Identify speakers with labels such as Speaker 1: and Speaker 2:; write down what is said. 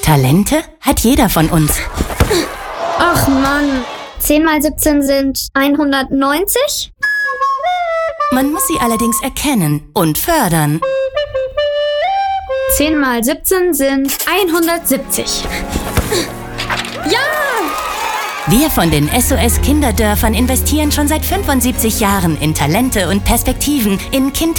Speaker 1: Talente hat jeder von uns.
Speaker 2: Ach Mann, 10 mal 17 sind 190?
Speaker 1: Man muss sie allerdings erkennen und fördern.
Speaker 2: 10 mal 17 sind 170. Ja!
Speaker 1: Wir von den SOS Kinderdörfern investieren schon seit 75 Jahren in Talente und Perspektiven in